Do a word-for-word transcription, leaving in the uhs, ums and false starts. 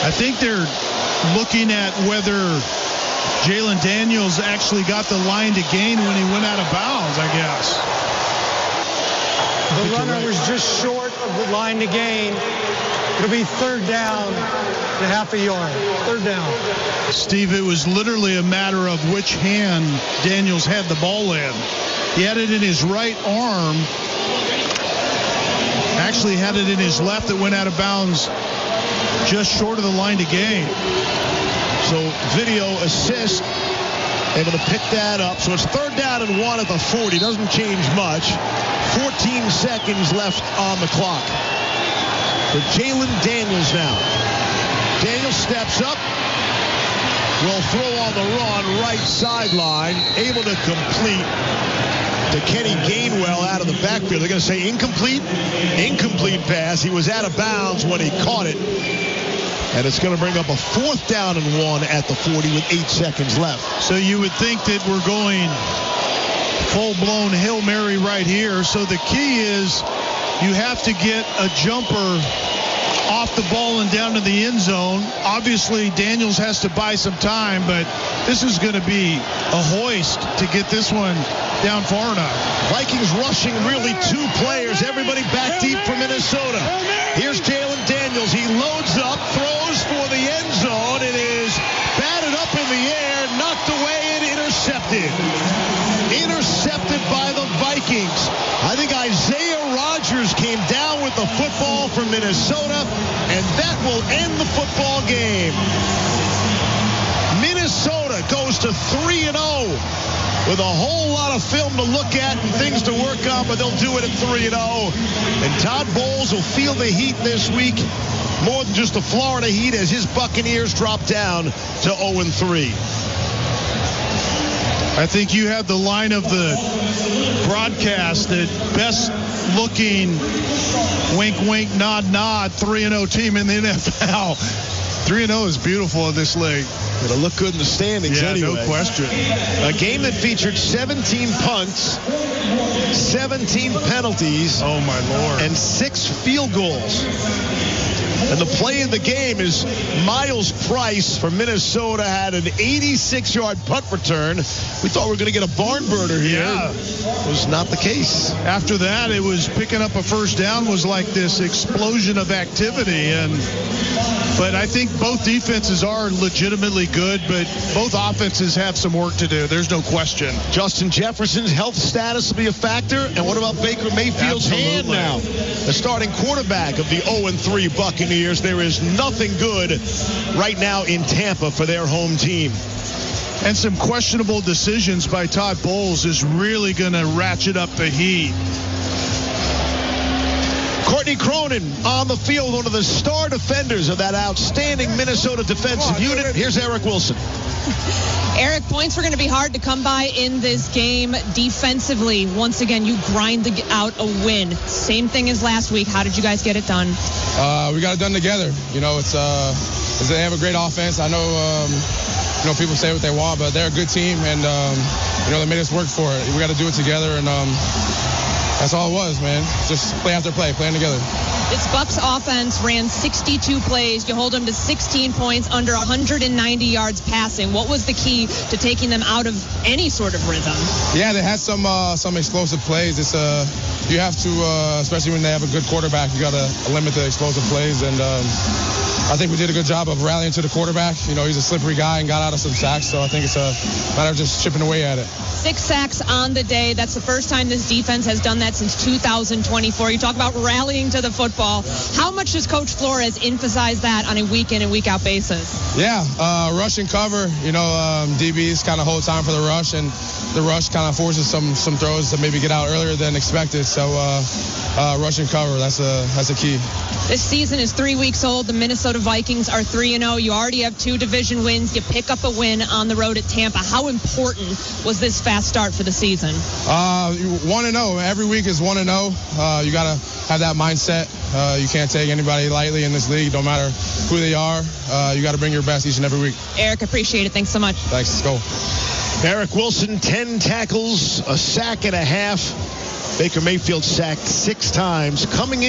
I think they're looking at whether Jalen Daniels actually got the line to gain when he went out of bounds, I guess. The runner right. was just short of the line to gain. It'll be third down and half a yard. Third down. Steve, it was literally a matter of which hand Daniels had the ball in. He had it in his right arm. Actually had it in his left that went out of bounds just short of the line to gain. So video assist, able to pick that up. So it's third down and one at the forty. Doesn't change much. fourteen seconds left on the clock. For Jalen Daniels now. Daniels steps up. Will throw on the run, right sideline. Able to complete to Kenny Gainwell out of the backfield. They're going to say incomplete. Incomplete pass. He was out of bounds when he caught it. And it's going to bring up a fourth down and one at the forty with eight seconds left. So you would think that we're going full-blown Hail Mary right here. So the key is you have to get a jumper off the ball and down to the end zone. Obviously, Daniels has to buy some time, but this is going to be a hoist to get this one down far enough. Vikings rushing really two players. Everybody back deep for Minnesota. Here's Jalen Daniels. He loads up, throws for the end zone. It is batted up in the air, knocked away and intercepted. Intercepted by the Vikings. I think Isaiah Rodgers came down with the football for Minnesota, and that will end the football game. Minnesota goes to three and oh with a whole lot of film to look at and things to work on, but they'll do it at three and oh. And Todd Bowles will feel the heat this week, more than just the Florida heat, as his Buccaneers drop down to oh and three. I think you have the line of the broadcast that best looking wink, wink, nod, nod three and oh team in the N F L. three and oh is beautiful in this league. It'll look good in the standings yeah, anyway. No question. A game that featured seventeen punts, seventeen penalties. Oh, my Lord. And six field goals. And the play of the game is Miles Price from Minnesota had an eighty-six yard punt return. We thought we were going to get a barn burner here. Yeah. It was not the case. After that, it was picking up a first down was like this explosion of activity. And but I think both defenses are legitimately good, but both offenses have some work to do. There's no question. Justin Jefferson's health status will be a factor. And what about Baker Mayfield's Absolutely. hand now? The starting quarterback of the oh and three Buccaneers. There is nothing good right now in Tampa for their home team. And some questionable decisions by Todd Bowles is really going to ratchet up the heat. Courtney Cronin on the field, one of the star defenders of that outstanding Minnesota defensive unit. Here's Eric Wilson. Eric, points were going to be hard to come by in this game defensively. Once again, you grind the, out a win. Same thing as last week. How did you guys get it done? Uh, we got it done together. You know, it's uh, it's, they have a great offense. I know, um, you know, people say what they want, but they're a good team, and um, you know, they made us work for it. We got to do it together, and um, that's all it was, man. Just play after play, playing together. This Bucs offense ran sixty-two plays. You hold them to sixteen points, under one hundred ninety yards passing. What was the key to taking them out of any sort of rhythm? Yeah, they had some uh, some explosive plays. It's uh, you have to, uh, especially when they have a good quarterback, you got to limit the explosive plays. And um, I think we did a good job of rallying to the quarterback. You know, he's a slippery guy and got out of some sacks. So I think it's a matter of just chipping away at it. Six sacks on the day. That's the first time this defense has done that since two thousand twenty-four. You talk about rallying to the football. How much does Coach Flores emphasize that on a week in and week out basis? Yeah, uh, rush and cover. You know, um, D Bs kind of hold time for the rush, and the rush kind of forces some some throws to maybe get out earlier than expected. So uh, uh, rush and cover, that's a that's a key. This season is three weeks old. The Minnesota Vikings are three and oh. You already have two division wins. You pick up a win on the road at Tampa. How important was this fast start for the season? Uh, one and oh. Every week is one and oh. Uh, you got to have that mindset. Uh, you can't take anybody lightly in this league, no matter who they are. Uh, you got to bring your best each and every week. Eric, appreciate it. Thanks so much. Thanks. Let's go. Eric Wilson, ten tackles, a sack and a half. Baker Mayfield sacked six times. Coming in.